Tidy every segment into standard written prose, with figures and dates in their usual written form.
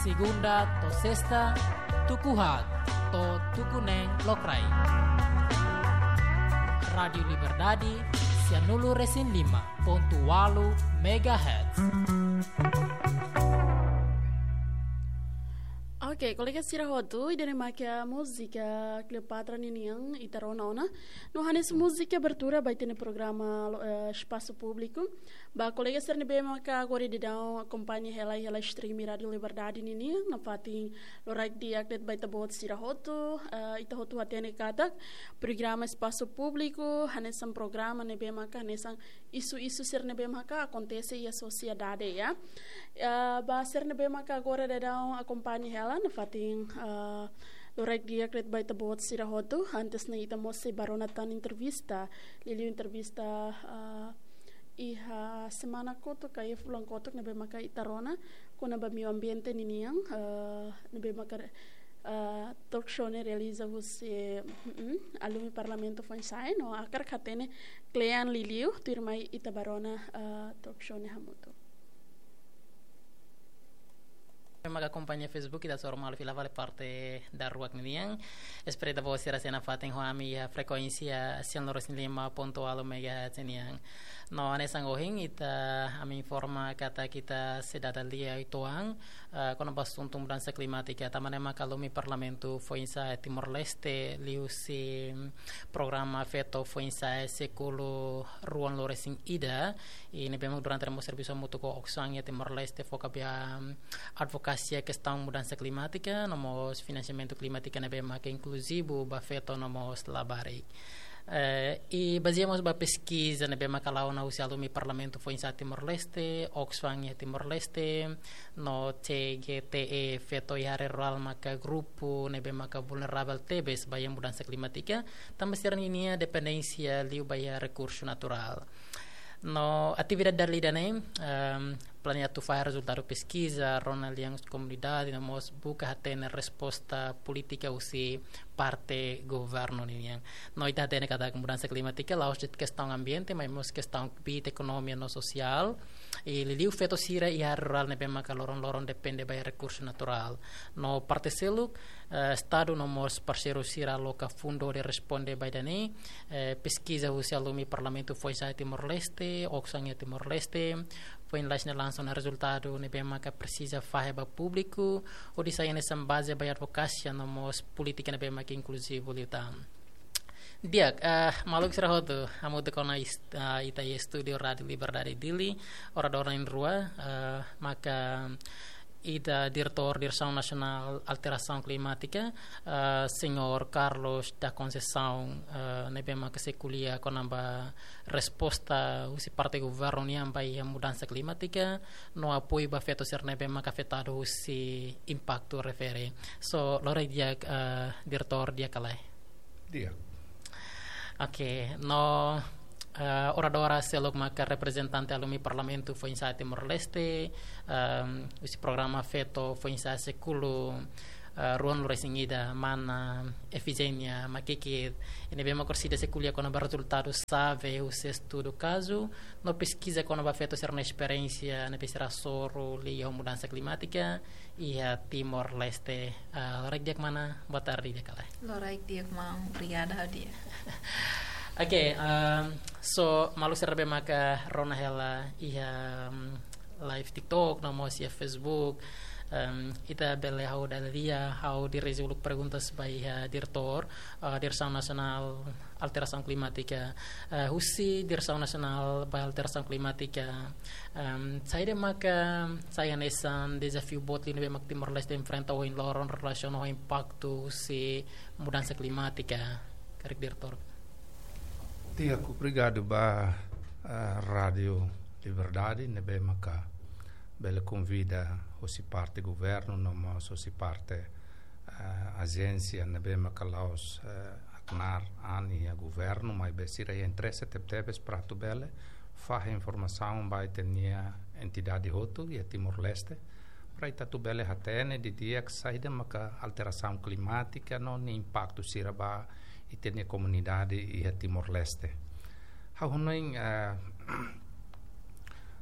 segunda to sexta, tukuhat to tukuneng lokrai. Radio Liberdade, Cianulu Resin 5.8 MHz. Oke, kolega sirahotu idane makia música Cleopatra Niniang itarona ona. No hanes música abertura vai ter no programa Espaço Público. Ba colega serne be maka agora de dão acompanha ela stream Radio Liberdade Niniang na fatin loraik dia klet vai tabot sirahotu itahotu atene katak programa Espaço Público hanes programa ne be maka hanesan isu serne be maka acontece e a sociedade ya. Ba serne be maka agora de dão acompanha ela na fating loraik dia kret by tabot sirahotu antes na ita mo si baronatan entrevista liliu entrevista iha semana koto kaya fulang kotok nabe maka itarona kuna ba mi ambiente niniang nabe maka talk show ne realiza husi alumi parlamento fansai no akar khatene klean liliu turmai ita barona talk show ne hamuto. Maga companhia Facebook da Sormal Vila vale parte da Ruak Niniang. Espero da você a cena fatem hoami a frequência 105.8 MHz Niniang. No anesang ohing ita ami informa kata kita sedada lia ituang kono basuntung mudança climática tamane makalumi parlamento foi insa Timor Leste liusi programa feto foi insa século ruan loresing ida e nebemo durante o serviço mutu ko oxang Timor Leste foca bia advocacia questão mudança climática nomos financiamento climático nebema que inclusivo ba feto nomos labari. E baseamos ba pesquisa na bema kalau na usia alumi parlamento foi em Timor Leste, Oxfam e Timor Leste, no TGTE feto yare rural maka grupo na bema ka vulnerável tebes ba mudança climática, também ser ninia dependência liu ba recurso natural. No atividade da lidane planeado faz resultado pesquisa Ronald Young comunidade nós busca ter resposta política usi parte governo niang nós está tendo cada mudança climática lá os questão ambiente mas questão vida economia no social e liu feto sira e rural ne bema loron depende by recurso natural no parte selu estado nomos parceiro sira loca fundo de responde by dane pesquisa usi alumi parlamento foi sa Timor Leste Oxfam Timor Leste foi em laisna lançam resultado ne bema que precisa fazer público ou de sair nessa base by advocacia nomos política ne bema que inclusive liutam dia maluk sirahotu amu de kona ita studio Radio Liberdade Dili orador em rua maka ida diretor Direção Nacional Alteração Climática senhor Carlos da Conceição nebema que se culia com a resposta usi parte governo niam bai mudança climática no apoio ba feto ser nebema que afetado usi impacto refere so lore dia diretor dia kalai dia okay no oradora selok maka representante alumi parlamento foi em Timor Leste esse programa feito foi em século ruan loresingida mana efizenia makiki e nebema corsida sekulia com o resultado sabe o estudo caso no pesquisa com o feito ser na experiência na pesquisa soro li a mudança climática e a Timor Leste loraik dia mana boa tarde dia kala loraik dia mau obrigada dia. Okay, so malu serbe maka rona hela iha live TikTok, nomos ya Facebook, ita bele hau dalia hau di resoluk perguntas by diretor Direção Nacional Alteração Climática, husi Direção Nacional by Alteração Climática, saya de maka saya nesan desafio bot lini bemak Timor Leste enfrenta o in loron relação ao impacto husi mudança climática, karek diretor. Tiago, obrigado ba Radio Liberdade, nebe maka bela convida osi parte governo, noma osi parte agência, nebe maka laos aknar ani a governo, mas besira e interesse tebes prato bele, fa informação ba tenia entidade hotu e Timor Leste, para itatu bele hatene de dia que saída maka alteração climática non impacto siraba e tenia comunidade e Timor Leste. Há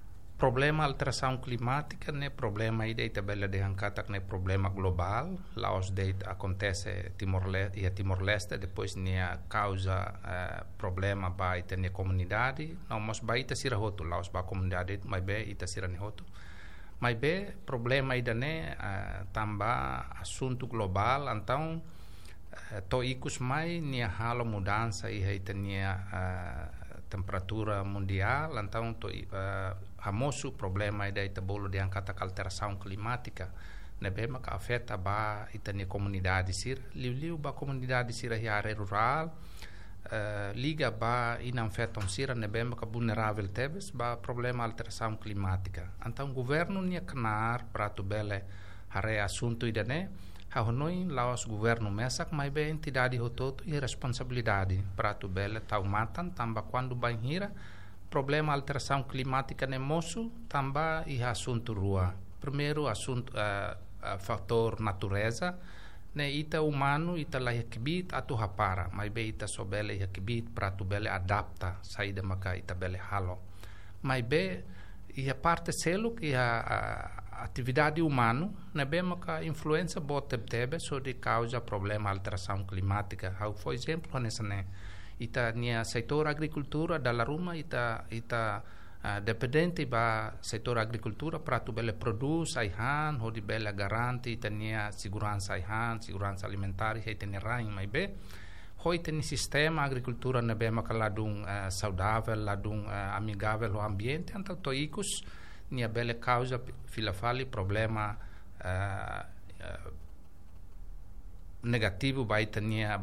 problema alteração climática né problema ide tabela de angkata né problema global laos de acontece Timor-Leste depois né causa problema ba ita né comunidade não mas ba ita sira hotu laos ba comunidade mas be ita sira ne hotu mas be problema ida né tamba assunto global então to ikus mai né halo mudança e ita né temperatura mundial então to hamosu problema ida ita bolo de angkata alteração climática nebema ka afeta ba ita ne comunidade sir liu ba comunidade sir a área rural liga ba inam feton sir nebema ka vulnerável tebes ba problema alteração climática então governo nia canar prato bele hare assunto ida ne Hahonoi laos governo mesak mai be entidade hototo e responsabilidade prato bele taumatan tamba quando banhira problema alteração climática ne moço tamba e assunto rua primeiro assunto fator natureza ne ita humano ita la yakbit atu hapara mai be ita sobele yakbit prato bele adapta saída maka ita bele halo mai be e a parte selo que atividade humana ne bem que influência bota tebe sobre causa problema alteração climática how for exemplo nessa né ita nia setor agricultura dalla Roma ita dependente ba setor agricultura para tu bele produce aihan ho di bela garanti ita nia segurança aihan segurança alimentar e ita nia rain mai be ho ita ni sistema agricultura ne bem que ladung saudável ladung amigável ao ambiente então to icus nia bele causa filafali problema negativo baita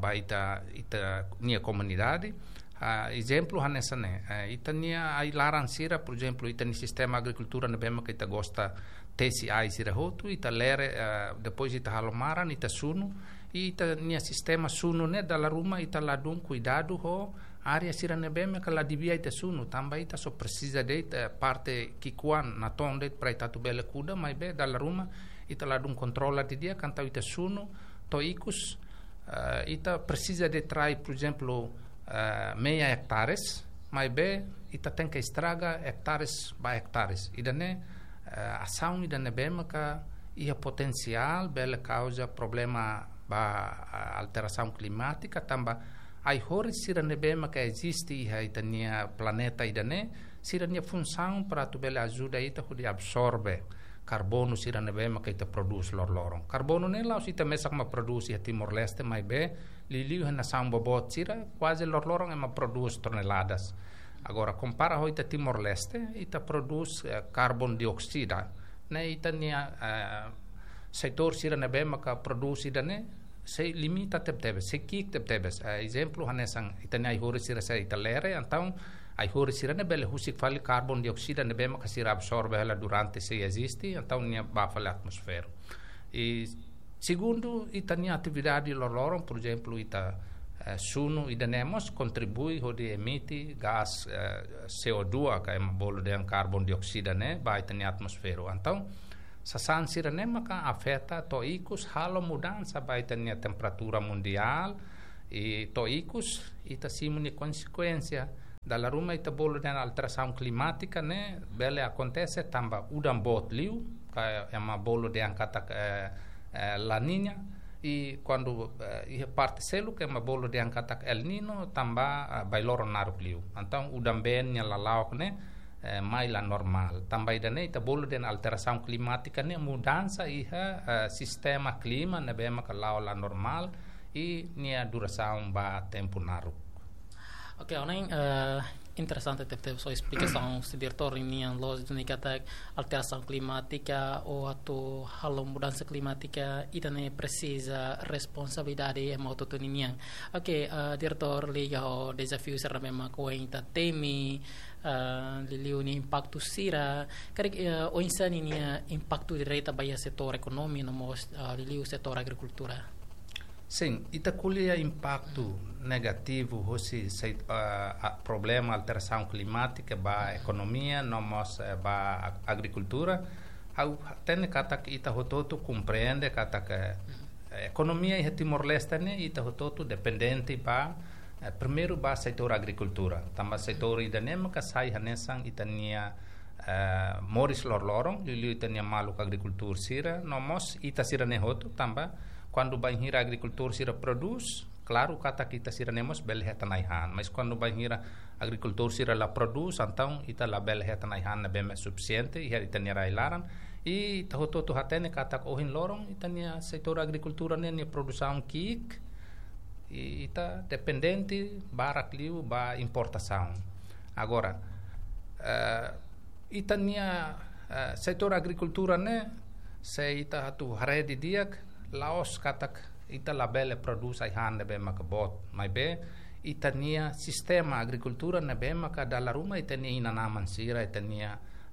nia comunidade exemplo hanessa ne ita nia ai laran sira por exemplo ita ni sistema agricultura ne bema que ita gosta tesi ai sira hotu ita lere depois ita halomaran ita sunu ita nia sistema sunu ne dalla Roma ita ladun cuidado ho área sira nebeme que la divia ita sunu tamba ita so precisa de parte kikuan na tonde para ita tu bele kuda mai be dalla Roma ita la dun controlla di dia canta ita sunu to icus ita precisa de trai por exemplo meia hectares mai be ita tem que estraga hectares ba hectares ida ne ação ida nebeme que ia potencial bele causa problema ba alteração climática tamba ai hori sira nebema que existe ita nia planeta ida ne sira nia função para tu bele ajuda ita de absorbe carbono sira nebema que ita produz lorloron carbono ne laos ita mesak ma produz a Timor-Leste mai be liliu na samba bot sira quase lorloron ma produz toneladas agora compara ho ita Timor-Leste ita produz carbon dioxida ne ita nia setor sira nebema que produz ida ne se limita tebes se kik tebes exemplo hanesang itani ai hori sira se italere então ai hori sira ne bele husik fali carbon dioxida ne bema kasira absorbe ela durante se existe então nia bafa l'atmosfera e segundo itani atividade loro por exemplo ita sunu idanemos contribui ho di emiti gas CO2 que é bolo de carbon dioxida ne ba itani atmosfera então sasan sira ne maka afeta to icus halo mudança baita nia temperatura mundial e to icus ita simuni consequência dalla Roma ita bolo de alteração climática ne bele acontece tamba udan bot liu que é uma bolo de angkata La Niña e quando parte selo que é uma bolo de angkata El Nino tamba bailoro naruk liu então udan ben nia lalau ne mai la normal também da neita bolo den alteração climática ne mudança iha sistema clima ne bema que la normal e nia duração ba tempo naru ok onen interessante teve sua explicação se diretor nian los de nikata alteração climática ou ato halo mudança climática itane precisa responsabilidade e autonomia ok diretor liga o desafio será mesmo com ita temi liliu ni impacto sira kare o insani ni impacto direto baya setor econômico no liliu setor agricultura. Sim, ita kulia impacto negativo hosi problema alteração climática ba economia nomos ba agricultura au tene kata que ita hototo compreende kata que economia e Timor-Leste ne ita hototo dependente ba primeiro ba setor agricultura tamba setor ida nema ka sai hanesang itania Moris lorlorong liu itania maluk agricultura sira nomos ita sira nehoto tamba quando banhira agricultura sira produz claro kata kita sira nemos belhe tanaihan mas quando banhira agricultura sira la produz então ita la belhe tanaihan na bem suficiente e itania railaran e tahoto tu hatene kata ohin lorong itania setor agricultura ne produção kik e ita dependente barak liu ba importação agora itania setor agricultura ne se ita tu haredi diak laos katak ita labele produce ai hande be makabot mai be itania sistema agricultura ne be maka dalla ruma itania inanaman sira itania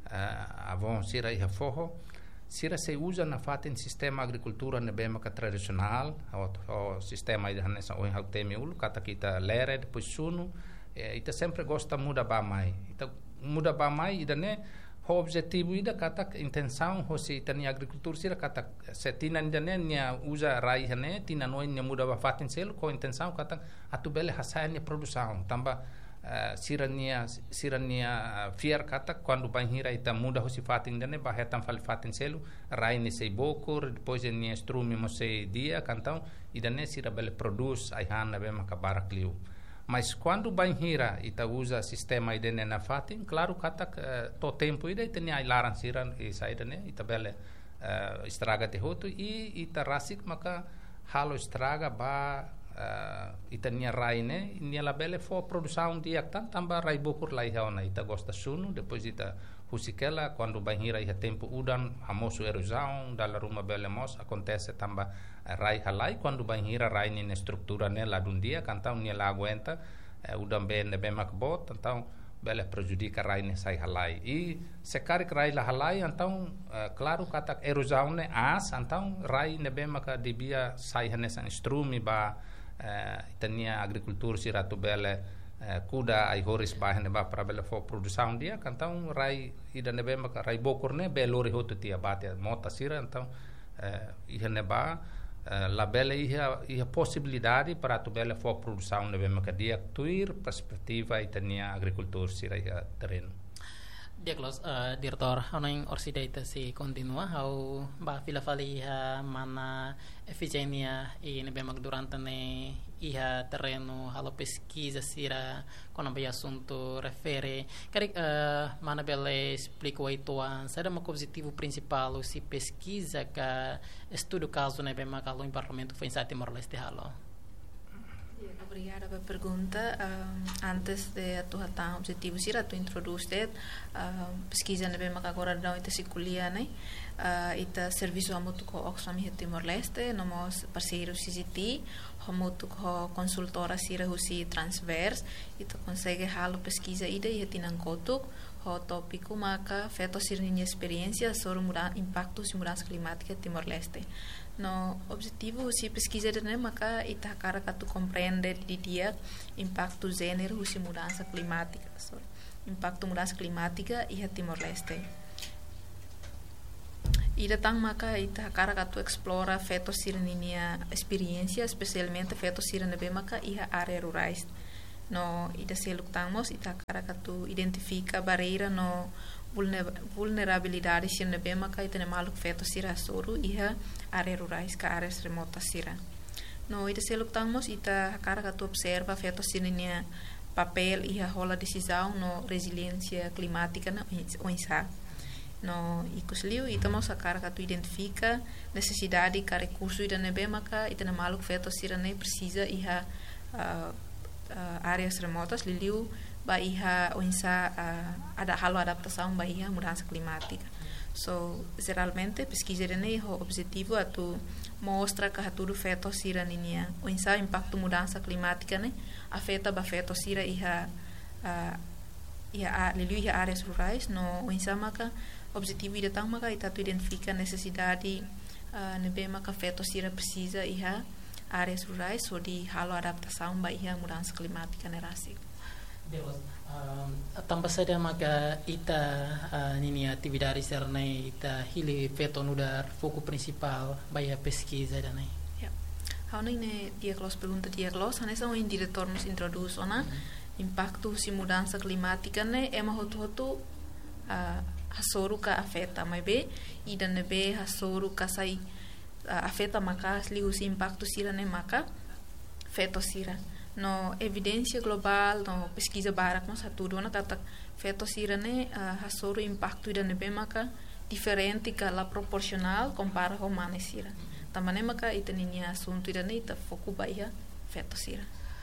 avon sira i foho sira se usa na fatin sistema agricultura ne be maka tradisional o sistema ida hanesa o hautemi ulu kata kita lere depois sunu ita sempre gosta muda ba mai ita muda ba mai ida ne o objetivo ida kata intenção ho se itania agricultura sira kata se tina ne nia usa rai hane tina no nia muda ba fatin selo ko intenção kata atu bele hasanya produção tamba sirania fier kata quando banhira ita muda ho si fatin ne ba hetam fal fatin selo rai ne sei bocor depois nia strumi mo sei dia cantão ida ne sira bele produz ai hana be makabarak liu mas quando banhira ita usa sistema ide na fatin claro kata to tempo ide tenia ilaran siran e saida ne ita bele estraga de hoto e ita rasik maka halo estraga ba ita nia raine nia la bele fo produção dia tan tamba rai bokur lai haona ita gosta sunu depois ita husikela quando banhira ia tempo udan hamosu erosão dalla ruma bele mos acontece tamba rai halai quando banhira rai ne estrutura ne la dundia cantão ne la aguenta udan bene be makbot então bele prejudica rai ne sai halai e se carik rai la halai então claro kata erosão ne as então rai ne be maka debia sai hanesan strumi ba itania agricultura siratu bele kuda ai horis bahne ba para bele fo produção dia cantão rai ida ne be maka rai bokor ne be lori hoto tia bate mota sira então ia ne ba la bele ia possibilidade para tu bele fo produção ne be maka dia tuir perspectiva itania agricultura sira ia terreno Diaglos, Director, anoing orsideita si continua, how ba fila fali mana efisiensia e ne bem durante ne iha terreno halo pesquisa sira quando bem assunto refere cari mana bele explico itu será uma objetivo principal si pesquisa que estudo caso ne bem makalo em parlamento foi em Timor-Leste halo. Obrigada pela pergunta. Antes de atuar tão objetivo, se tu introduzir pesquisa na bem agora não ita circulia, né? Ita serviço a muito com Oxfam e Timor-Leste, nós parceiros CCT, muito com consultora sira husi transverse, ita consegue halo pesquisa ida e tinan kotuk, o tópico maka feto sirninha experiência sobre impactos de mudança climática Timor-Leste. No objetivo si pesquisa ne maka ita cara que tu compreende de dia impacto gênero e mudança climática impacto mudança climática e a Timor-Leste e datang maka ita cara que tu explora feto sirninha experiência especialmente feto sirne be maka e a área rurais no ida se lutamos ita cara que tu identifica barreira no vulnerabilidade sirne be maka ita ne maluk feto sira soru iha áreas rurais ka áreas remotas sira no ita se lutamos ita cara que tu observa feto sirne papel iha rola decisão no resiliência climática na ONSA no icosliu ita mos a cara que tu identifica necessidade ka recurso ida ne be maka ita ne maluk feto sira ne precisa iha áreas remotas liliu ba iha ONSA ada halo adaptação ba iha mudança climática so geralmente pesquisa ne o objetivo atu mostra que tudo feito sira ninia ONSA impacto mudança climática ne afeta ba feito sira iha liliu iha áreas rurais no ONSA maka objetivo ida tang maka ita tu identifica necessidade ne be maka feito sira precisa iha áreas rurais so di halo adaptação ba iha mudança climática ne rasi Deus, tambah saja maka ita nini atividade serna ita hili feto nudar foco principal baya pesquisa dan ai. Ja. Hau ne diaglos pergunta diaglos, hanesa um diretor nos introduz ona impacto si mudança climática ne ema hotu hasoru ka afeta mai be ida nebe hasoru ka sai afeta maka liu si impacto sira ne maka feto sira no evidência global no pesquisa barak no saturo na kata feto sira ne hasoru impacto ida nebe maka diferente ka la proporcional compara com mane sira tamane maka ita ninya assunto ida ne ita foco baia feto sira.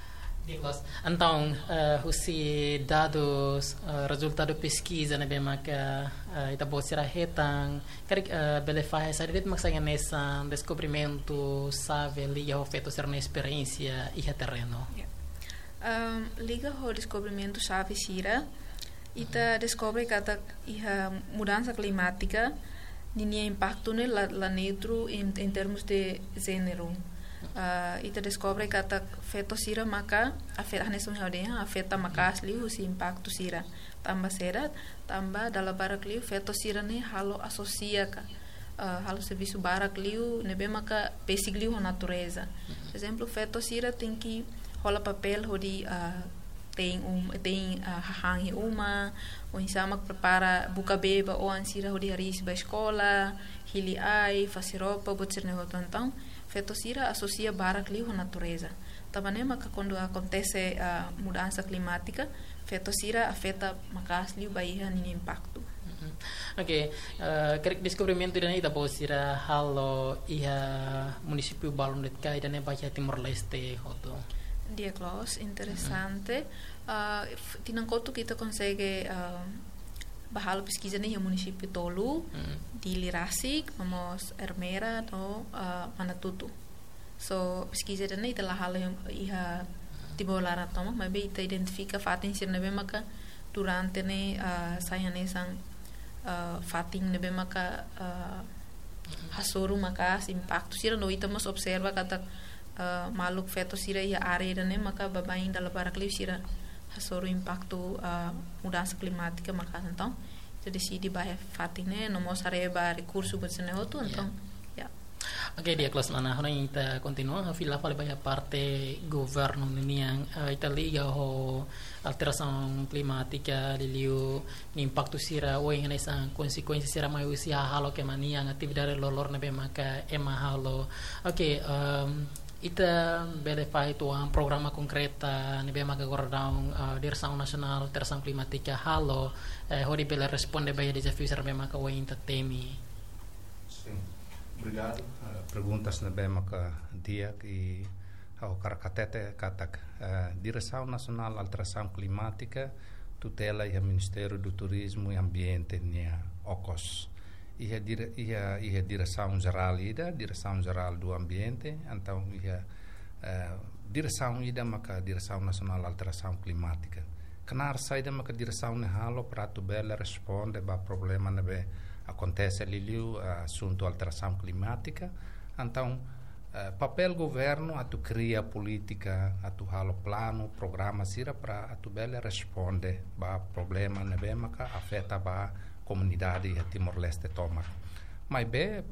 Então, os dados, resultado pesquisa, né, bem, que ita pode ser retang, quer bele faz essa ritmo que nessa descobrimento, sabe, liga o feito ser na experiência e terreno. Liga o descobrimento sabe sira, ita descobre que a mudança climática tinha impacto ne la neutro em termos de gênero. Ita descobre que a feto sira maka afeta nesung haudeha afeta maka asli usi impacto sira tamba sera tamba dalam barak liu feto sira ne halo asocia ka halo serviço barak liu nebe maka basic liu natureza exemplo feto sira tem que rola papel hodi tem hahangi uma o insama prepara buka beba ou ansira hodi haris ba escola hili ai fazer roupa botsir ne então feto sira associa barak liu à natureza. Também maka quando acontece a mudança climática, feto sira afeta makas liu baia ni impacto. Ok, kerek descobrimento dan ita pode ser halo iha município Balon de Cai dan baia Timor Leste hoto. Dia Klaus, interessante. Tinang kotu kita consegue bahalo pesquisa ni município Tolu di Lirasik, vamos Ermera no Manatutu. So pesquisa dana ita la halo iha tibo lara toma, mas be ita identifica fatin sir nebe maka durante ne sayanesang fatin nebe maka hasoru maka impacto sira no ita mas observa kata maluk feto sira iha area dana maka babain dalam barak liu sira hasoru impacto mudança climática maka então se decide bahaya fatine no mos areba recurso bersene hotu então Ok, dia kelas mana hona ita continua a fila fala bahaya parte governo yang ita liga ho alteração climática liliu ni impacto sira o yang nessa consequência sira mai usia halo ke mania atividade lolor na be maka ema halo ok ita bele fai tuan programa concreta ne be maka gordão direção nacional alteração climática halo hori bele responde bahaya desafio sira be maka o inta temi. Sim, obrigado. Perguntas na bem maka dia e ao caracatete katak direção nacional alteração climática tutela e Ministério do Turismo e Ambiente nia OCOS ia direção geral do ambiente então ia direção ida maka direção nacional alteração climática canar saída maka direção ne halo para tu bela responde ba problema nebe acontece liliu assunto alteração climática então papel governo a tu cria política a tu halo plano programa sira para a tu bela responde ba problema nebe maka afeta ba comunidade e Timor Leste toma mas be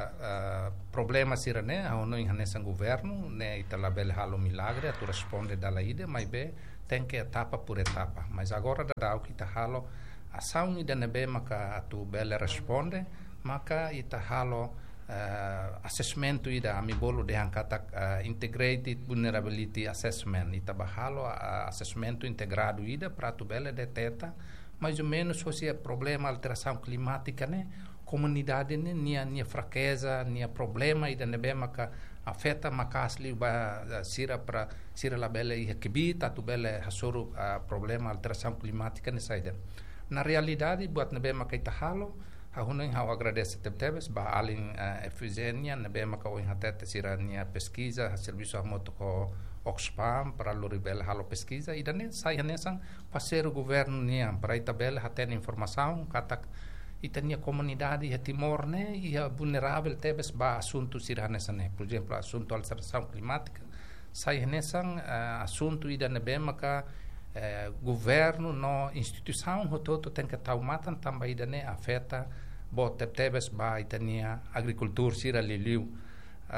problema sira ne a ono inhanesa governo ne itala bela halo milagre a tu responde dalla ide mas be tem que etapa por etapa mas agora da o que ta halo ação ida nebe maka a tu bela responde maka ita halo assessment ida ami bolo de angkata integrated vulnerability assessment ita bahalo assessment integrado ida para tu bela deteta mais ou menos se é problema alteração climática né comunidade né nia fraqueza nia problema ida nebe maka afeta makasli ba sira para sira la bela e kibita tu bela hasuru problema alteração climática ne saída na realidade buat nebe maka ita halo hahuneng hau agradece tebes ba alin efizenia nebe maka o hatete sira nia pesquisa serviço amoto ko Oxfam para loribel halo pesquisa e dane sai nesang parceiro governo nia para itabel haten informação katak itania comunidade e Timor ne e vulnerável tebes ba assunto sira nesane por exemplo assunto alteração climática sai nesang assunto ida nebe maka governo no instituição hototo tem que taumatan também ida ne afeta bot tebes ba itania agricultura sira liliu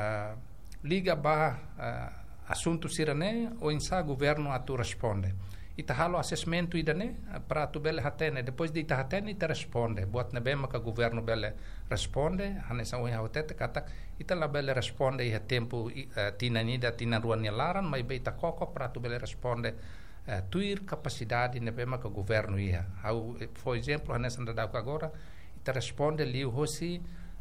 liga ba assunto sira ne o insa governo a tu responde ita halo assessmento ida ne para tu bele hatene depois de ita hatene ita responde buat na bema ka governo bele responde hanesa o hotete kata ita la bele responde ia tempo tina nida tina ruan laran mai be ita koko para tu bele responde tuir capacidade na bema ka governo ia au for exemplo hanesa da agora ita responde liu hosi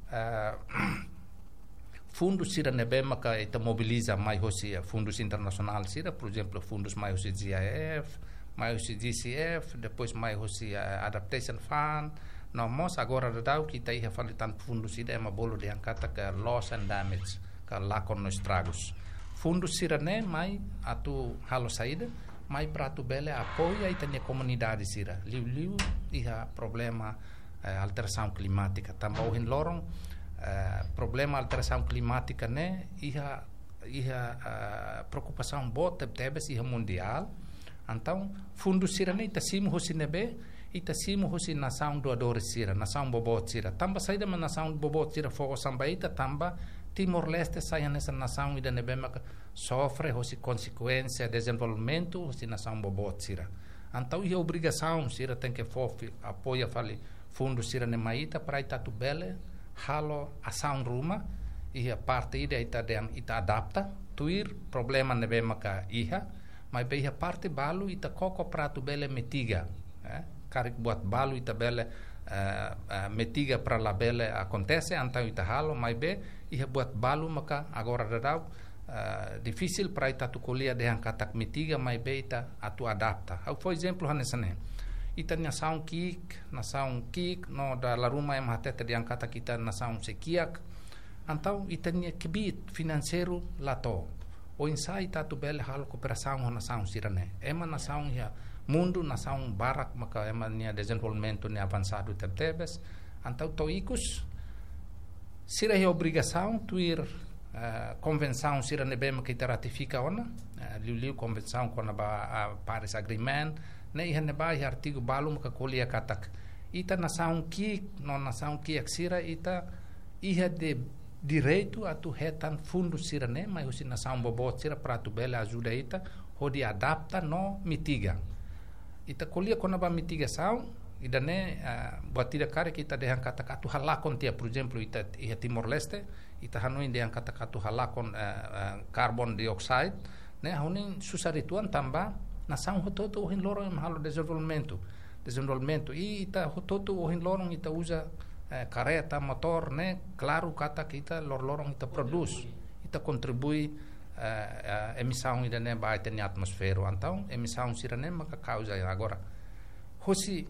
fundos sira nebema ka ita mobiliza mai hosi fundos internacional sira, por exemplo, fundos mai hosi GIF, mai hosi GCF, depois mai hosi adaptation fund. Não, mas agora dá que ita ia falitan fundos sira é uma bolo de ancata ka loss and damage, ka lakon no estragos. Fundos sira ne mai atu halo saída, mai para tu bele apoia ita ne comunidade sira. Liu ia problema alteração climática, também em lorong problema alteração climática né preocupação boa tebes ia mundial então fundo sira ne tasimo hosi nebe e tasimo hosi nação doador sira nação bobot sira tamba saída ma nação bobot sira fogo sambaita tamba Timor Leste saia nessa nação e da nebe sofre hosi consequência desenvolvimento hosi nação bobot sira então ia obrigação sira tem que apoia fali fundo sira ne maita para itatu bele halo ação ruma e a parte ida ita adapta tuir problema nebe maka iha mas be a parte balu ita koko prato bele metiga karik buat balu ita bele metiga para la bele acontece então ita halo mas be iha buat balu maka agora dadau difícil para ita tu colia de katak metiga mas be ita atu adapta por exemplo hanesane ita nação kik no da la ruma em hatete de ancata kita nação sekiak então ita nia kibit financeiro lato o insai tatu bele halo cooperação ho nação sirane ema nação ya mundo nação barak maka ema nia desenvolvimento nia avançado tebes então toicos sira é obrigação tuir convenção sirane bem que ita ratifica ona liu convenção com a Paris Agreement ne ihan nebai artigo balum ka kolia katak ita nação que sira ita iha de direito a tu retan fundo sira ne mas hosi nação bobot sira para tu bela ajuda ita hodi adapta no mitiga ita kolia kona ba mitigação ida ne batida kare kita dehan katak atu halakon tia por exemplo ita iha Timor Leste ita hanoi dehan katak atu halakon carbon dioxide ne hauni susarituan tamba nação hototo ohin lorong em halo desenvolvimento e ita hototo ohin lorong ita usa careta motor né claro kata kita lorong ita produz ita contribui emissão ida ne ba ita atmosfera então emissão sira ne maka causa agora hosi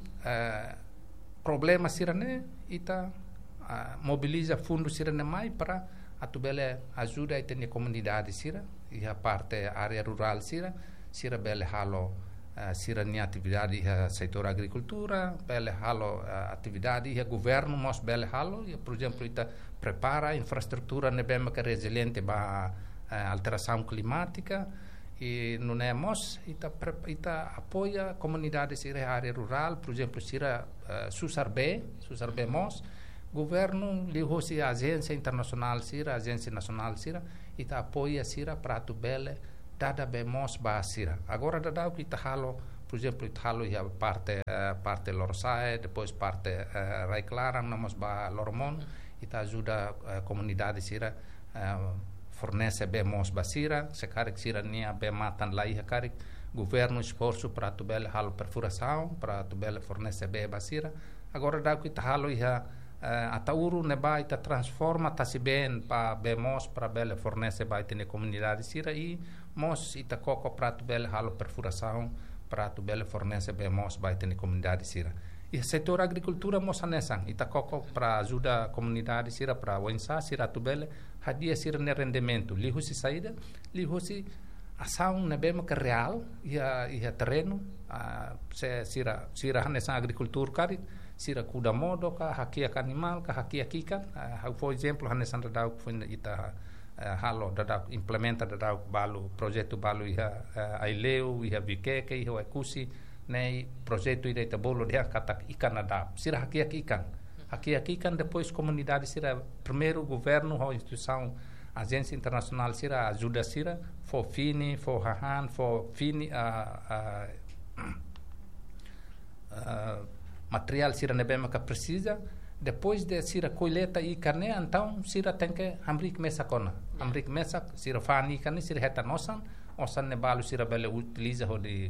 problema sira ne ita mobiliza fundo sira ne mai para atubele ajuda ita ne comunidade sira e a parte área rural sira bele halo sira ni atividade setor agricultura bele halo atividade governo mos bele halo por exemplo ita prepara infraestrutura ne bem que resiliente ba alteração climática e não é mos ita apoia comunidade sira área rural por exemplo sira susarbe mos governo li hosi agência internacional sira agência nacional sira ita apoia sira para tu bele dada bemos basira agora dada que ita halo por exemplo ita halo ya parte Lorsae depois parte Rai Clarang namos ba Lormon ita ajuda comunidade sira fornece bemos basira se karik sira nia be matan lai karik governo esforço para tu bele halo perfuração para tu bele fornece be basira agora dada que ita halo ya atauru ne ba ita transforma tasi ben pa bemos para bele fornece ba ita ne comunidade sira e mos ita koko prato bele halo perfuração prato bele fornece bemos ba ita ne comunidade sira e setor agricultura mos anesan ita koko para ajuda comunidade sira para wensa sira tu bele hadia sira ne rendimento li husi saída li husi ação ne bema que real e terreno se sira anesan agricultura kari sira kuda modo ka hakia animal ka hakia kikan for exemplo hanesan da ita halo dada implementa dada balu projeto balu aileu vikeke ekusi nei projeto ida bolo de katak ikan ada sira hakia ikan depois comunidade sira primeiro governo ou instituição agência internacional sira ajuda sira for fini for hahan for fini material sira nebema que precisa. Depois de sira colheita e carne, então sira tem que amrik mesa kona. Amrik mesa sira fani carne sira heta nosan, osan ne balu sira bele utiliza hodi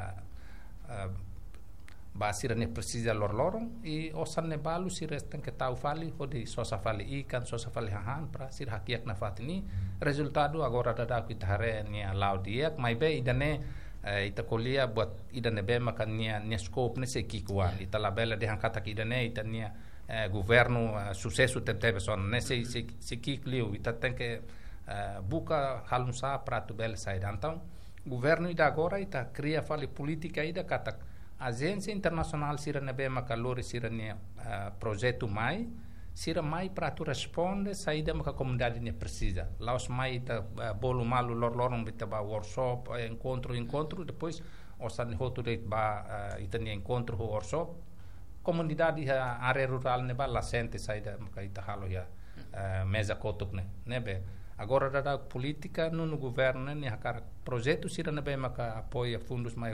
ba sira ne precisa lorloron e osan ne balu sira tem que tau fali hodi sosa fali ikan, sosa fali hahan pra sira hakiak na fatini. Resultado agora dada kita hare nia laudiak mai be idane ita kolia buat idane be makan nia scope ne se kikuan ita labela de hankata idane ita nia governo sucesso teve son ne se kikliu ita tem que buka halunsa prato bela saída então governo ida agora ita cria fali política ida kata agência internacional sira ne be makalori sira nia projeto mai sira mai prato responde saída maka comunidade ne precisa laos mai ita bolo malu lorloron bita ba workshop encontro depois osan hotu de ba ita nia encontro workshop comunidade área rural ne bala sente saída maka ita halo ya mesa kotuk ne be agora da política no governo ne hakar projeto sira ne be maka apoia fundos mai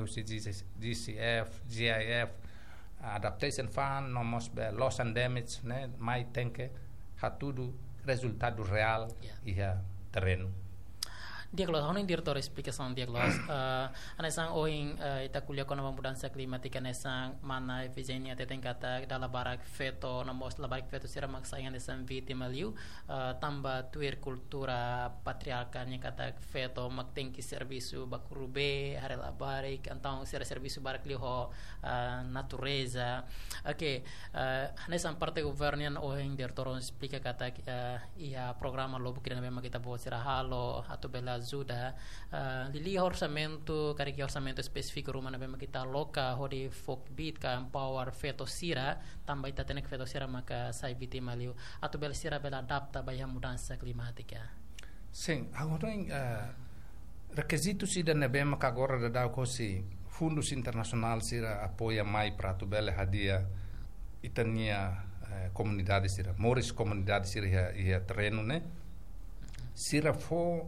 DCF GIF adaptation fund nomos be loss and damage ne mai tem que tudo resultado real e terreno. Diaglos, ano yung direktor explicação diaglos. Anesang oing ita kuliah kono mudança climática anesang mana efisiennya teteng kata dala barak feto namos la barak feto sira maksaingan anesang vítima liu tamba tuir kultura patriarkalnya kata feto maktengki serviço bakurube harela barik então sira serviço barak liu ho natureza. Okay, anesang parte governian oing direktor explica kata ia programa lobo kira memang kita bawa sira halo atau bela ajuda lili orçamento kariki orçamento específico rumah na bema kita loka hodi folk bit ka empower feto sira tambah ita tenek feto sira maka sai vítima liu atau bela sira bela adapta baya mudança climática. Sim, agora requisitos sida na bema ka agora da dau kosi fundos internacional sira apoia mai prato bela hadia itania comunidade sira moris comunidade sira ia terreno ne sira fo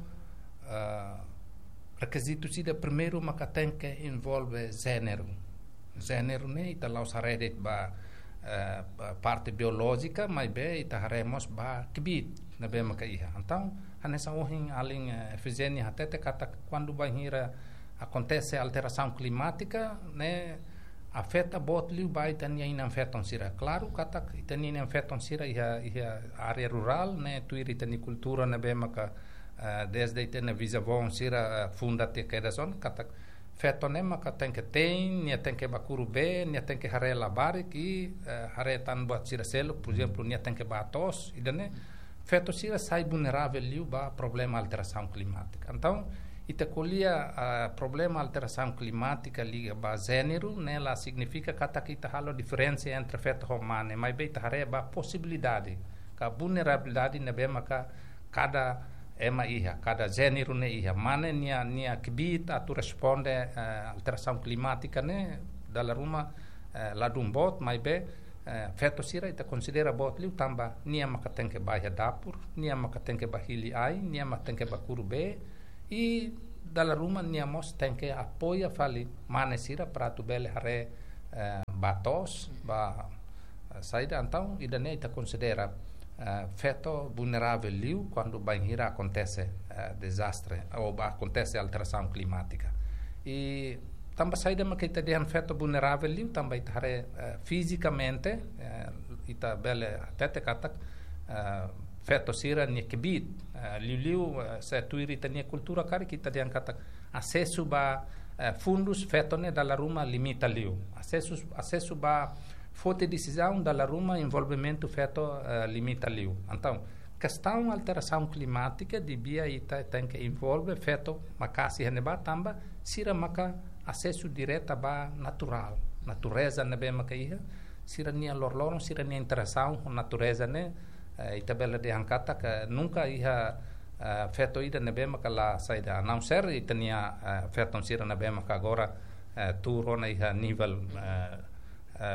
requisito sida primeiro maka tem que envolve gênero ne ita laus haredet ba parte biológica mas be ita haremos ba kibit na be maka iha então hanesa ohin aling efisiência até kata quando vai hira acontece alteração climática ne afeta bot liu ba ita nia ina afetam sira claro kata ita nia afetam sira iha área rural ne tuir ita ni cultura na be maka desde ite na visavon sira funda te kedason kata feto ne maka tem que nia tem que bakuru be nia tem que hare labare ki hare tan buat sira selo por exemplo nia tem que batos idane feto sira sai vulnerável liu ba problema alteração climática então ite colia problema alteração climática liga ba gênero ne la significa kata kita halo diferença entre feto humano mas be hare ba possibilidade ka vulnerabilidade ne be maka cada cada gênero ne iha mana nia kibit atu responde alteração climática ne dalla ruma ladum bot mai be feto sira ita considera bot liu tamba nia maka tem que baia dapur nia maka tem que bahili ai nia maka tem que bakuru be e dalla ruma nia mos tem que apoia fali mana sira pratu bele hare batos ba saída então idane ita considera feto vulnerável liu quando banhira acontece desastre ou acontece alteração climática e também saída mas que tem feto vulnerável liu também tare fisicamente ita bele até kata feto sira ni kebit liu se tuiri tania cultura kari kita dia kata acesso ba fundos feto ne dalla ruma limita liu acesso ba forte decisão da ruma envolvimento feto limita liu então questão alteração climática de bia ita tem que envolve feto makasi haneba tamba sira maka acesso direto ba natural natureza ne be maka iha sira nia lorloron sira nia interação com natureza ne ita bela de ankata que nunca iha feto ida ne be maka la saida não ser ita nia feto sira ne be maka agora turona iha nível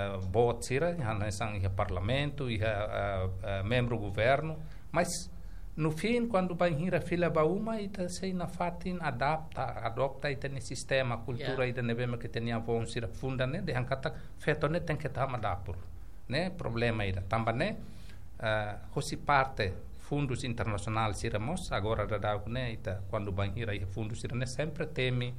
bot sira hana sang iha parlamento iha membro governo mas no fim, quando vai hira fila bauma, ita sei na fatin adopta ita ne sistema cultura ita ne bema que tenia bom sira funda ne de hankata feto ne tem que tá madapur, né? Problema ida. Tamba ne hosi parte fundos internacional siramos agora da né ita quando vai hira fundos sira ne sempre teme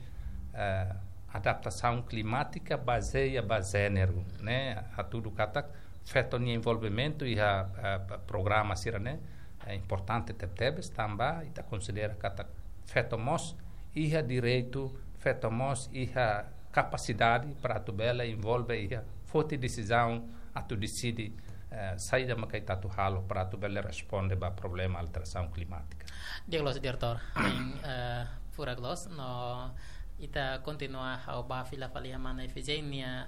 adaptação climática baseia basener, né? A tudo kata feto ne envolvimento e programa sira ne é importante tebes também e considera que feto mos iha direito feto mos iha capacidade para tu bela envolve iha forte decisão a tu decide sair da makai tatu halo para tu bela responde ba problema alteração climática. Diaglos diretor fura glos no ita continua a bafila falia mana efigenia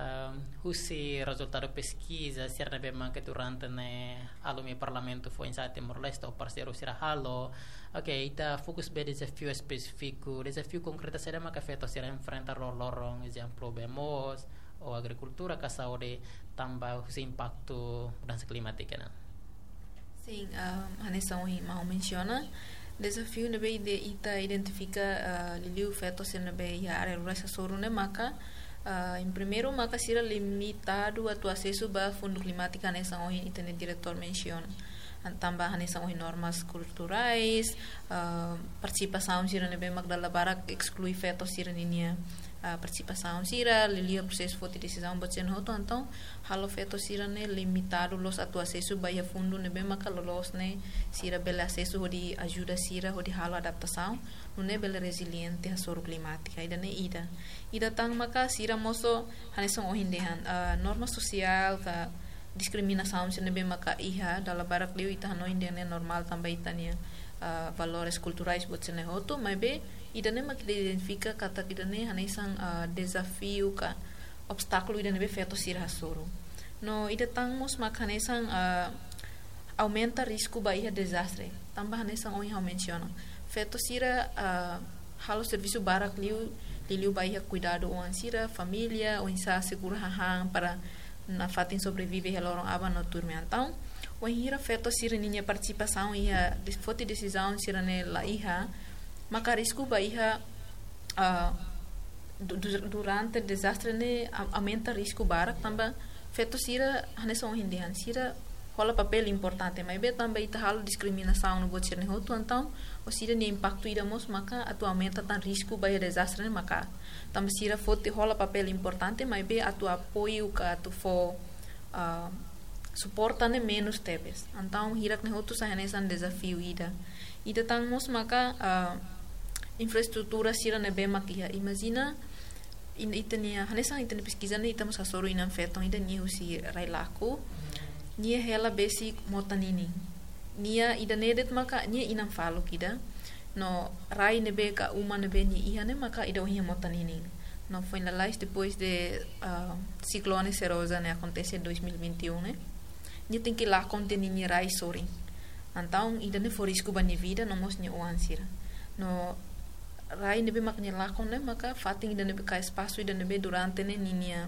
husi resultado pesquisa serna bema que durante ne alumi parlamento foi em Timor-Leste ou parceiro sira halo ita fokus be desafio específico desafio concreto será ma que afeta será enfrentar lorong exemplo bemos ou agricultura que saúde também husi impacto mudança climática né. Sim, a Hanessão mal menciona desafio na be ita identifica liliu feto serna be ya área rural sorune maka em primeiro maka sira limitado a tu acesso ba fundo climático nessa hoje internet diretor menciona tambah nessa hoje normas culturais participação sira nebe magdala barak exclui feto sira ninia participação sira lilia processo de decisão botsen hoto então halo feto sira ne limitado los a tu acesso ba ya fundo nebe maka los ne sira bela acesso de ajuda sira de halo adaptação no ne bela resiliente a soro climática ida ne ida tang maka sira moso hanesong ohindehan norma social ka discriminação se nebe maka iha dala barak liu ita no indene normal também itania valores culturais botsen hoto mas be ida ne mak identifica kata ida ne hanesang desafio ka obstáculo ida ne be feto sira soro no ida tang mos mak hanesang aumenta risco ba iha desastre tambah hanesang ohi menciona feto sira halo serviço barak liu baia cuidado o ansira família o insa segura hahang para na fatin sobrevive helorong aba no turme então o hira feto sira ninha participação ia fote decisão sira ne la iha maka risco ba iha durante desastre ne aumenta risco barak tamba feto sira haneson hindian sira rola papel importante mas be também ita halo discriminação no bot sira ne hotu então o sira ne impacto ida mos maka atualmente tan risco ba desastre ne maka também sira fote rola papel importante mas be atu apoio ka atu fo suporta ne menos tebes então hirak ne hotu sa hanesan desafio ida tan mos maka infraestrutura sira ne be makia imagina itania hanesan itania pesquisa ne itamos asoro inan feton ida ni husi railaku nia hela basic motanini nia ida nedet maka nia inan falo kida no rai nebe ka uma nebe ni ihane maka ida ohia motanini no foi na lais depois de ciclone Serosa né acontece em 2021 né nia tem que lá contenini rai sori então ida ne for risco ba ni vida no mos nia oansira no rai nebe maknya lá con né maka fating ida nebe ka espaço ida nebe durante né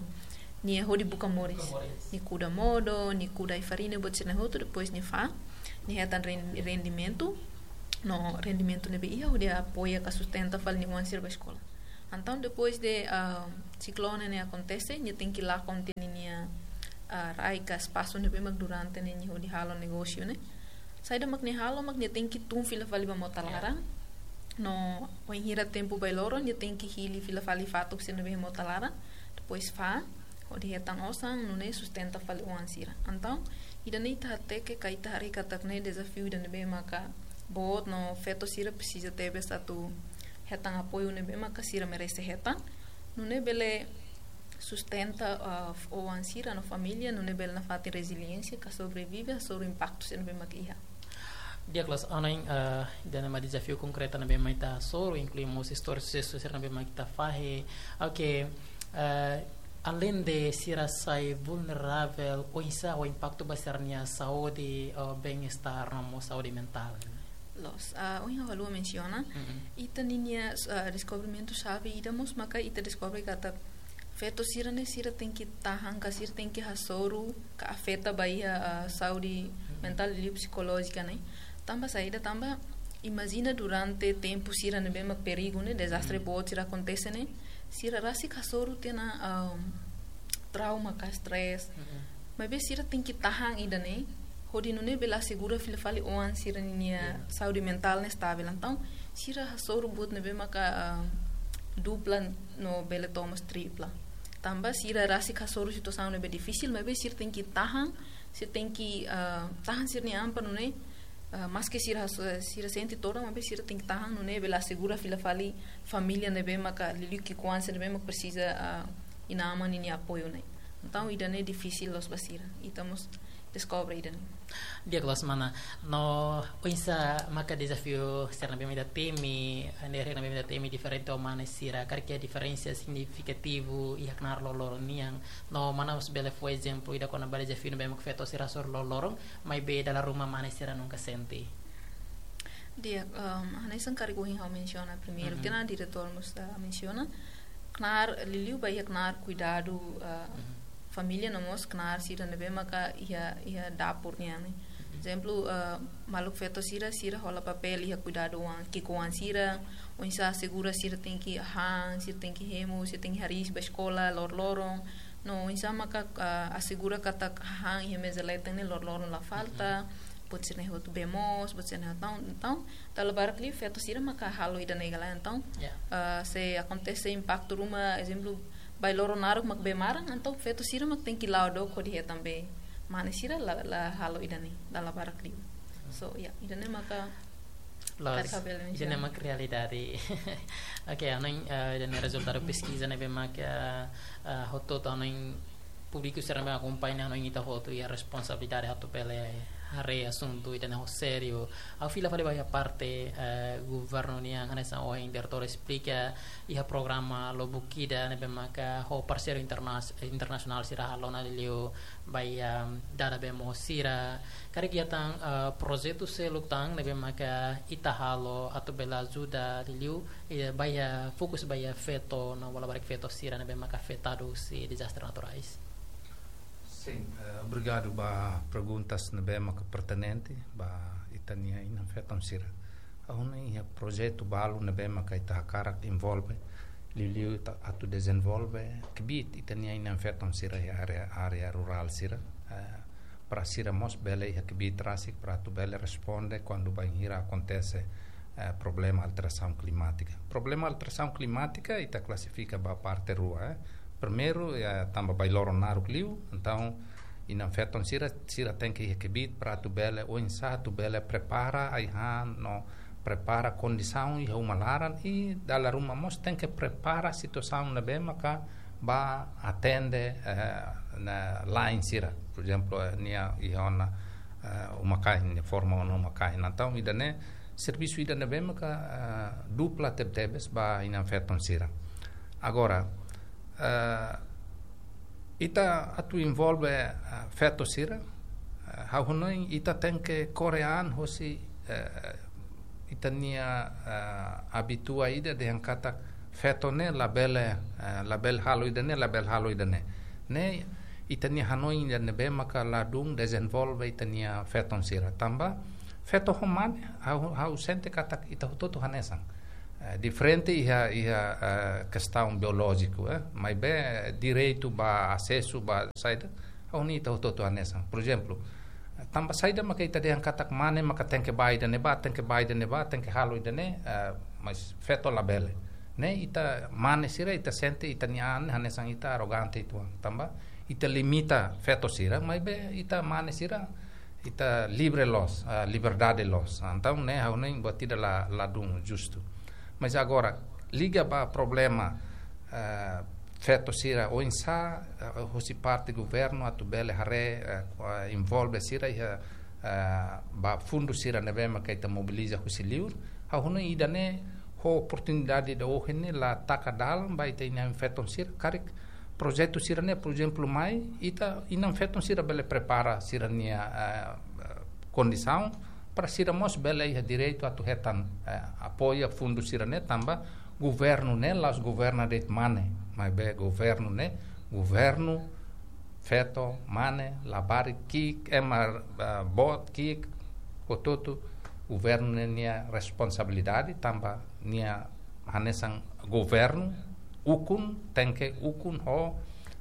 ni hodi buka moris ni kuda modo ni kuda farina botsena hoto depois ni fa ni hetan rendimento no rendimento nebe ia hodi apoia ka sustenta fal ni wan sirba escola então depois de ciclone ne acontece ni tem que lá contene ni rai ka espaço nebe mag durante ne ni hodi halo negócio ne saida mag ni halo mag ni tem que tum fila fali ba motalara no o hira tempo bailoro ni tem que hili fila fali fato se nebe motalara depois fa de hetan osang nune sustenta fali uansira então ida nei tahate que kaita hari katakne desafio ida nebe maka bot no feto sira precisa tebe satu hetan apoio nebe maka sira merece hetan nune bele sustenta uansira no família nune bele na fati resiliência ka sobrevive sobre impacto se nebe maka iha dia kelas online dan nama desafio concreto nebe maita soro incluímos histórias sucesso ser nebe maita fahe além de ser sai vulnerável o impacto basarnya saúde bem-estar no saúde mental los o valor menciona ita ninia descobrimento chave idamos maka ita descobre kata feto sira tem que tahan kasir tem que hasoru ka afeta baia saúde mental e psicológica né Tamba saída, tamba imagina durante tempo sira ne bem perigo, né? Desastre bom sira acontece, né? Sira rasi kasoro tena trauma, ka stress. Mas bem sira tem que tahan ida, né? Hodi não bela segura filha fali oan sira nia saúde mental né estável. Então sira kasoro bot ne bem maka dupla no bela tomas tripla. Tamba sira rasi kasoro situação ne bem difícil, mas bem sira tem que tahan, sira tem que tahan sira ni ampa, né? Mas que sira sente toda uma vez sira tem que tahan no nebe la segura fila fali família nebe maka liliu que quando nebe maka precisa inama ni apoio né então ida é difícil los basira e estamos descobre ida dia kelas mana no insa maka desafio serna bem da temi nere na bem da temi diferente o mana sira karkia diferença significativo e aknar lolor niang no mana os bele foi exemplo ida kona bale desafio bem maka feto sira sor lolorong mai be dalla rumah mana sira nunca senti dia hanai sang karigo hin menciona primeiro tena diretor nos menciona knar liliu bai knar cuidado família namos knar sira nebe maka ia dapur niang exemplo maluk feto sira rola papel ia cuidado que com sira ou insa segura sira tem que sira tem que remo sira tem que haris ba escola lorong no insa maka assegura kata ia meseleta ne lorong la falta pode ser nehoto bemos pode ser então dalla barakli feto sira maka halo ida negala então se acontece impacto uma exemplo vai loronaru mak bemarang então feto sira mak tem que laudo ko dia também mana sira la halo ida ne dalla barakli so ida ne maka ida ne mak realidade okay anan ida ne resultado pesquisa ne be mak hoto tanin público será me acompanha no ita hoto e a responsabilidade hato pele hare assunto ida no sério a fila fale vai a parte governo nia nessa o diretor explica e a programa lo bukida ne bemaka ho parceiro internacional sira halona lio vai dada bemo sira kare kiatang projeto se lutang ne bemaka itahalo ato bela ajuda lio e vai fokus vai feto no wala barek feto sira ne bemaka afetado se desastres naturais. Sim, obrigado ba perguntas na bema que pertinente ba itania ina fetam sira. Ahuna ia projeto balu na bema que ita karak envolve liliu atu desenvolve kbit itania ina fetam sira area rural sira. Para sira mos bele ia kbit trasik para tu bele responde quando banhira acontece problema alteração climática. Problema alteração climática ita classifica ba parte rua, primeiro tamba by loronaru kliu então ina feton sira tem que recebit para tu bele ou insa tu bele prepara ai no prepara condição e uma laran e dalla ruma mos tem que prepara situação na bema ka ba atende na line sira por exemplo nia iona uma kain forma uma kain então idane serviço idane bema ka dupla tebes ba ina feton sira agora ita atu envolve feto sira hahunoi ita tem que corean hosi ita nia abitua ida de kata feto ne label halo ida ne ita nia hanoi ida ne be maka ladung desenvolve ita nia feton sira tamba feto homane hau sente kata ita hutoto hanesang diferente ia questão biológico mas bem direito ba acesso ba saída oni tá toto anessa por exemplo tamba saída maka ita de katak mane maka tem que baida ne ba tem que halo ida ne mas feto labele ne ita mane sira ita sente ita nian anessa ita arrogante itu tamba ita limita feto sira mas bem ita mane sira ita libre los liberdade los então ne oni batida la dum justo. Mas agora, liga para problema feto sira ou insa hosi parte governo atu bele hare envolve sira ba fundo sira nevema que ita mobiliza hosi liur ha hono idane ho oportunidade de ohene la takadal ba ita ina feto sira karik projeto sira ne por exemplo mai ita ina feto sira bele prepara sira nia condição para sira mos bele ia direito atu hetan apoia fundo sira ne tamba governo ne las governa det mane mas be governo feto mane labari kik emar bot kik ototo governo nia responsabilidade tamba nia hanesang governo ukun tenke ukun ho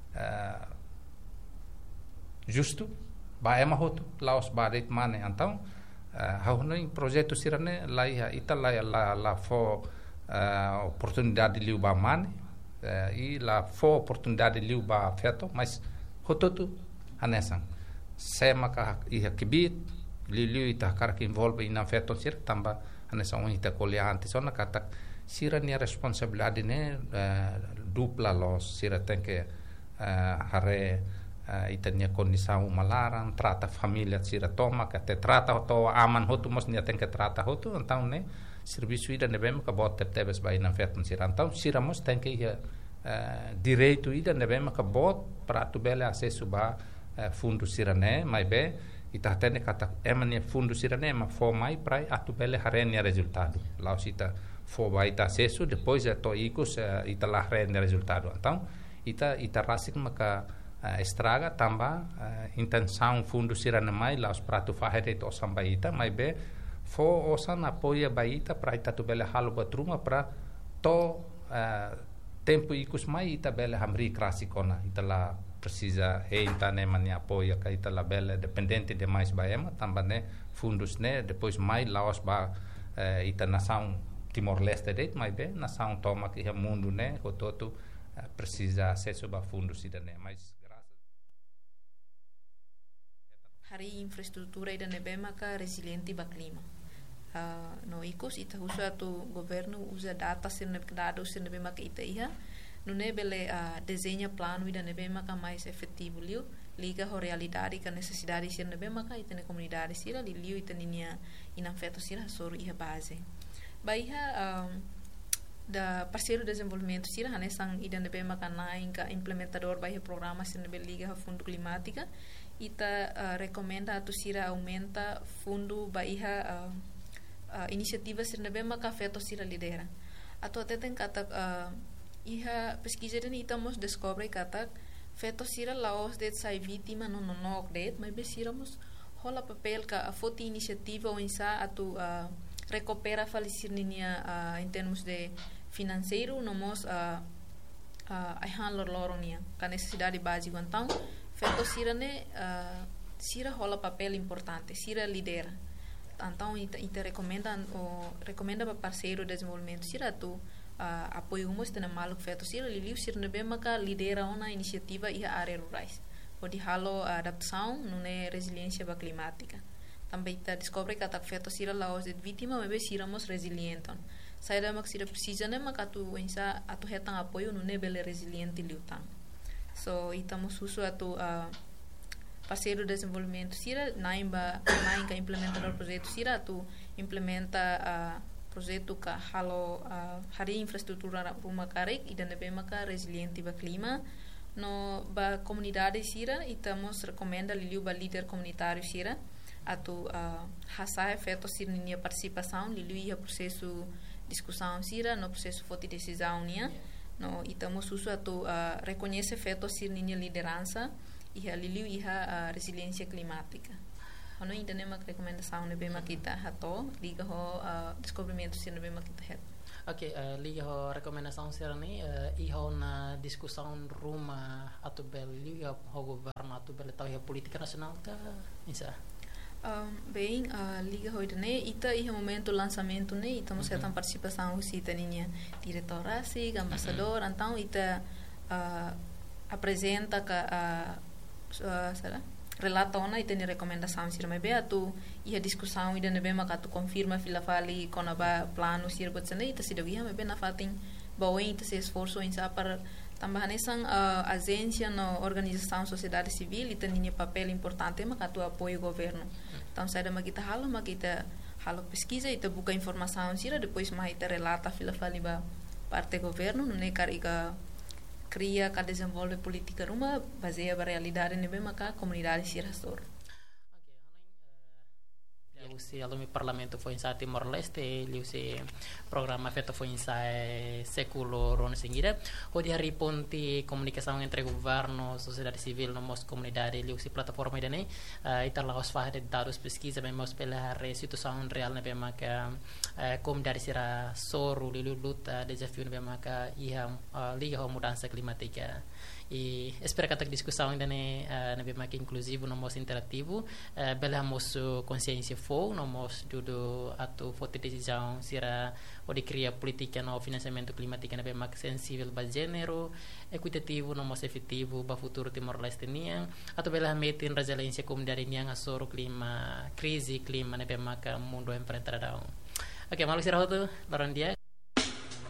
justo ba ema hotu laos badet mane então hau projeto sirane lai ita la fo oportunidade liu ba mane e la fo oportunidade liu ba feto mas hototu hanesang sema ka iha kibit liu ita kar que envolve ina feto sir tamba hanesang ita koliante sona kata sira nia responsabilidade ne dupla los sira tenke hare itania condição malaran trata família sira toma que te trata to aman hotu mos nia tenke trata hotu então ne serviço ida ne bem ka bot tebes ba ina feton sira então sira mos tenke direito ida ne bem ka bot para tu bele acesso ba fundo sira ne mai be ita tene kata emania fundo sira ne ma fo mai prai atu bele harenia resultado lá ita fo ba ita acesso depois to icos ita la rende resultado então ita rasik maka estraga tamba intenção fundo sira ne mai lá os prato fahere to samba ita mai be fo osan apoia ba ita pra ita tu bele halo batruma pra to tempo icos mai ita bele hamri krasikona ita la precisa ita ne mania apoia ka ita la bele dependente de mais baema tamba ne fundos ne depois mai laos ba ita nação Timor-Leste det mai be nação toma que é mundo né o todo precisa acesso ba fundos ida ne mas graças hari infraestrutura ida ne be maka resiliente ba clima no icos ita usa tu governo usa data sirne dados sirne be maka ita iha no ne bele desenha plano ida ne be maka mais efetivo liu liga ho realidade ka necessidade sirne be maka ita ne comunidade sira liu ita ninia inafeto sira soro iha base Baiha da parceiro de desenvolvimento sira hanesang idan be makana inka implementador baiha programa sira be liga ha fundo climática ita recomenda atu sira aumenta fundo baiha iniciativa sira be maka feto sira lidera atu ateten kata iha pesquisa den ita mos descobre kata feto sira laos det sai vítima no nok det mas be sira mos hola papel ka a foti iniciativa ou insa atu recupera falecir ninia em termos de financeiro nomos a loro nia com necessidade básica então feito sira ne sira rola papel importante sira lidera então ita recomenda para parceiro de desenvolvimento sira tu apoiamos tena malu feito sira liliu sira ne bem maka lidera uma iniciativa e área rurais pode halo adaptação nune resiliência climática também está descobre que a feto sira laos de vítima mas sira mos resiliente saída mak sira precisa né mak atu ensa atu hetang apoio no nebele resiliente liutang so itamos uso atu parceiro de desenvolvimento sira naimba nainga implementador projeto sira atu implementa projeto ka halo hari infraestrutura rumah karek ida nebe maka resiliente ba clima no ba comunidade sira itamos recomenda liliu ba líder comunitário sira atu hasa efeito sira nia participação liliu ia processo discussão sira no processo de decisão nia no itamos uso atu reconhece efeito sira nia liderança e liliu ia resiliência climática ano ainda nem uma recomendação nebe makita hato liga ho descobrimento sira nebe makita het Ok, liga ho recomendação sira ni iho na discussão rumah atu bel liga ho governo atu bel tau política nacional ka isa bem liga hoje né ita e momento lançamento né estamos certa participação cita ninha diretora assim ambassador então ita apresenta será relata ona ita ni recomendação sir mas bem atu e a discussão ida nebe makatu confirma fila fali kona ba plano sir botsane ita se devia mas bem na fatin baoi ita se esforço em sa para também essas agência na organização sociedade civil e tem papel importante mas que apoio o governo então sai da kita halo pesquisa e buka informação sira depois mais ita relata fila faliba parte governo não é cariga cria que desenvolve política rumah baseada na realidade nebe maka comunidade sira sor se alumi parlamento foi em Timor-Leste, liu se programa feito foi em século ron seguida, o dia riponti comunicação entre governo, sociedade civil, nossa comunidade, liu se plataforma idane, itala os faz de dados pesquisa, mas pela situação real na bema que comunidade será soru liu luta desafio na bema que liga a mudança climática. E espero que a discussão ainda não é mais inclusivo, não mais interativo. Bela moço consciência for, não mais tudo ato foto decisão será ou de criar política no financiamento climático não é mais sensível para gênero, equitativo, não mais efetivo para futuro Timor-Leste niang. Atau bela metin resiliência comunidade niang asoro clima crise clima não é mais que mundo enfrentar. Oke, malu sirah tu, laran dia.